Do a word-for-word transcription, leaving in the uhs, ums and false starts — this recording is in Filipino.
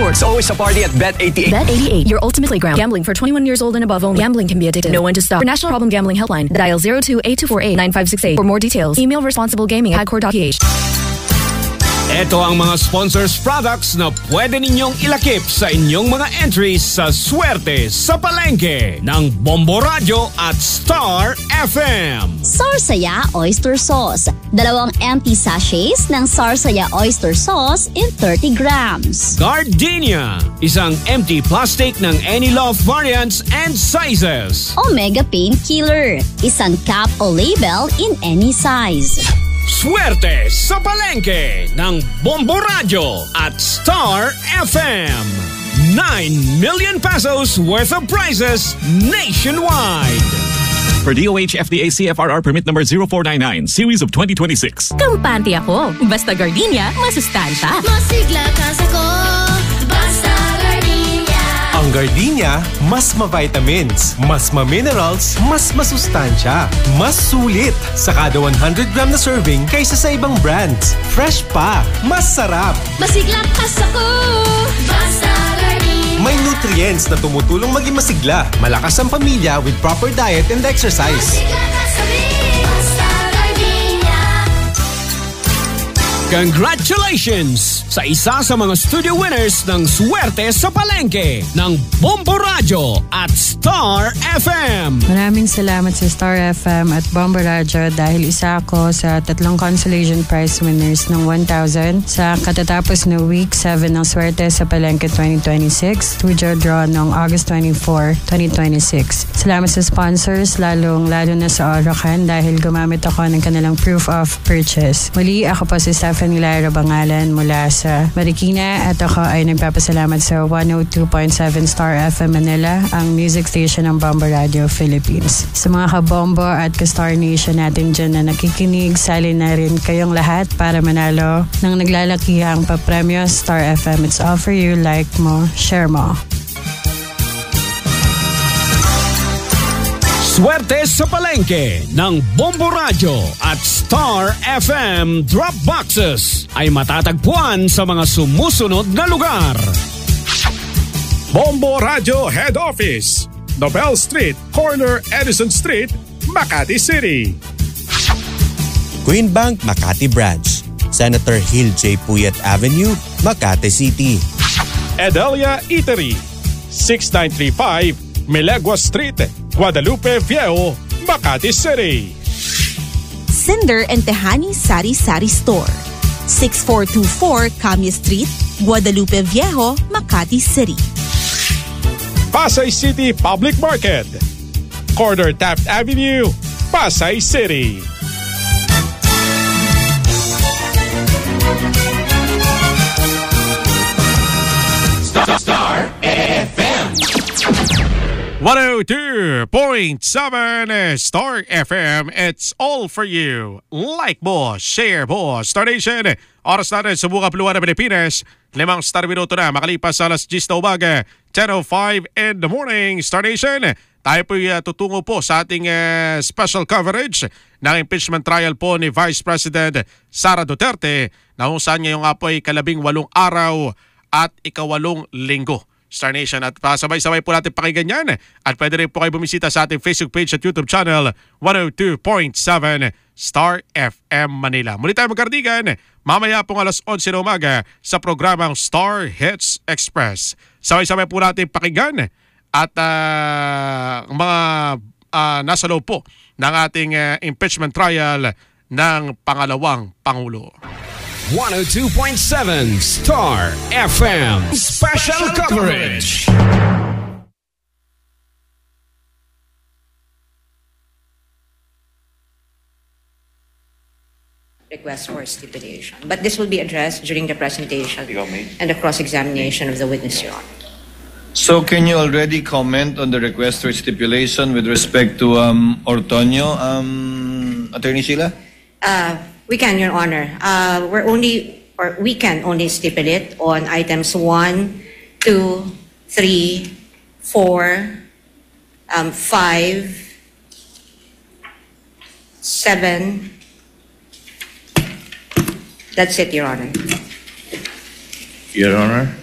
sports. Always a party at Bet eighty-eight. Bet eighty-eight, your ultimate playground. Gambling for twenty-one years old and above only. Gambling can be addictive. Know when to stop. For National Problem Gambling Helpline, dial zero two eight two four eight nine five six eight. For more details, email responsiblegaming at hagcore dot p h. Ito ang mga sponsors products na pwede ninyong ilakip sa inyong mga entries sa Swerte sa Palengke ng Bombo Radio at Star F M. Sarsaya Oyster Sauce. Dalawang empty sachets ng Sarsaya Oyster Sauce in thirty grams. Gardenia. Isang empty plastic ng any love variants and sizes. Omega Painkiller. Isang cap o label in any size. Swerte sa Palengke ng Bombo Radio at Star F M. nine million pesos worth of prizes nationwide. For D O H F D A C F R R permit number zero four nine nine, series of twenty twenty-six. Kampante ako. Basta Gardenia, masustansya. Masigla kasi ko. Basta Gardenia. Ang Gardenia, mas ma-vitamins, mas ma-minerals, mas masustansya, mas sulit sa kada one hundred gram na serving kaysa sa ibang brands. Fresh pa, mas sarap. Masigla kasi ko. Basta Gardenia. May nutrients na tumutulong maging masigla, malakas ang pamilya with proper diet and exercise. Masigla kasi basta Gardenia. Congratulations sa isa sa mga studio winners ng Swerte sa Palengke ng Bombo Radio at Star F M. Maraming salamat sa Star F M at Bombo Radio dahil isa ako sa tatlong consolation prize winners ng one thousand sa katatapos na week seven ng Swerte sa Palengke twenty twenty-six, studio draw noong August twenty-fourth, twenty twenty-six. Salamat sa sponsors, lalong lalo na sa Orocan dahil gumamit ako ng kanilang proof of purchase. Muli, ako po si Stephanie Lyra Bangalan mula sa Marikina at ako ay nagpapasalamat sa one oh two point seven Star F M Manila, ang music station ng Bombo Radio Philippines. Sa mga kabombo at ka-Star Nation natin dyan na nakikinig, sali na rin kayong lahat para manalo ng naglalakihang papremyo Star F M. It's all for you. Like mo, share mo. Swerte sa Palengke ng Bombo Radio at Star F M drop boxes ay matatagpuan sa mga sumusunod na lugar. Bombo Radio Head Office, Nobel Street, corner Edison Street, Makati City. Queen Bank Makati Branch, Senator Hill J. Puyat Avenue, Makati City. Edelia Eatery, six nine three five Melegua Street, Guadalupe Viejo, Makati City. Cinder and Tehani Sari Sari Store, six four two four Camia Street, Guadalupe Viejo, Makati City. Pasay City Public Market, corner Taft Avenue, Pasay City. Star, Star F M. one oh two point seven Star F M. It's all for you. Like mo, share mo. Star Nation, oras natin sa buong kapuluan ng Pilipinas. Limang star minuto na makalipas sa alas diyes na umaga, ten oh five in the morning. Star Nation, tayo po uh, tutungo po sa ating uh, special coverage ng impeachment trial po ni Vice President Sara Duterte na kung saan ngayong nga po ay kalabing walong araw at ikawalong linggo. Star Nation, at pasabay-sabay po natin pakinggan yan. At pwede rin po kayo bumisita sa ating Facebook page at YouTube channel one oh two point seven Star F M Manila. Muli tayo magkardigan mamaya pong alas onse na umaga sa programang Star Hits Express. Sabay-sabay po natin pakinggan at uh, mga uh, nasa loob po ng ating uh, impeachment trial ng pangalawang Pangulo. one oh two point seven Star F M Special Coverage. Request for stipulation. But this will be addressed during the presentation and the cross-examination of the witness, Your Honor. So can you already comment on the request for stipulation with respect to um, Ortonio, um, Attorney Sheila? Uh, we can, Your Honor. Uh, we're only, or we can only stipulate on items one, two, three, four, um, five, seven. That's it, Your Honor. Your Honor.